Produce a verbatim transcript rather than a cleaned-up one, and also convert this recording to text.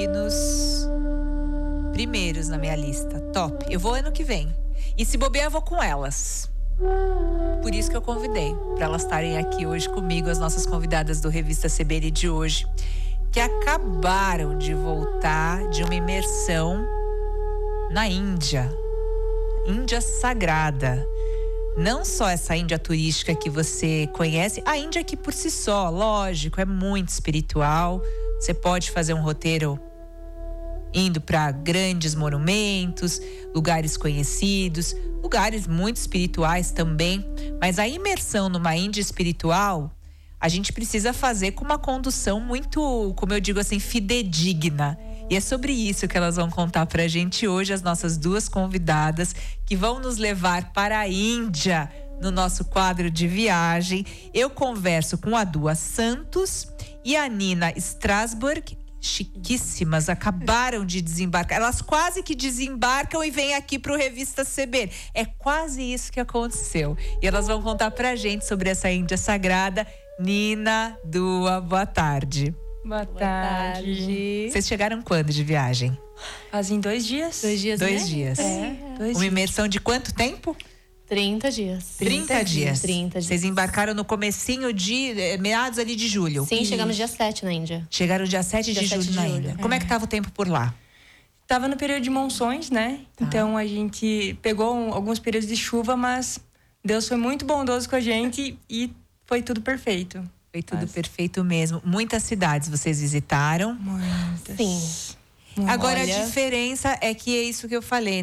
nos primeiros na minha lista. Top. Eu vou ano que vem. E se bobear, eu vou com elas. Por isso que eu convidei, para elas estarem aqui hoje comigo, as nossas convidadas do Revista C B N de hoje, que acabaram de voltar de uma imersão na Índia. Índia Sagrada. Não só essa Índia turística que você conhece, a Índia que por si só, lógico, é muito espiritual. Você pode fazer um roteiro indo para grandes monumentos, lugares conhecidos, lugares muito espirituais também. Mas a imersão numa Índia espiritual, a gente precisa fazer com uma condução muito, como eu digo assim, fidedigna. E é sobre isso que elas vão contar pra gente hoje, as nossas duas convidadas, que vão nos levar para a Índia no nosso quadro de viagem. Eu converso com a Dua Santos e a Nina Strasburg, chiquíssimas, acabaram de desembarcar. Elas quase que desembarcam e vêm aqui pro Revista C B N. É quase isso que aconteceu. E elas vão contar pra gente sobre essa Índia Sagrada. Nina, Dua, boa tarde. Boa, Boa tarde. tarde. Vocês chegaram quando de viagem? Fazem dois dias. Dois dias, Dois né? dias. É, dois Uma dias. imersão de quanto tempo? trinta dias. trinta dias. trinta dias. Vocês embarcaram no comecinho de, eh, meados ali de julho. Sim, chegamos dia sete na Índia. Chegaram dia sete Dia de sete julho de na julho, Índia. é. Como é que tava o tempo por lá? Tava no período de monções, né? Tá. Então a gente pegou um- alguns períodos de chuva, mas Deus foi muito bondoso com a gente e foi tudo perfeito. Foi tudo Mas- perfeito mesmo. Muitas cidades vocês visitaram. Muitas. Sim. Agora Olha- a diferença é que é isso que eu falei.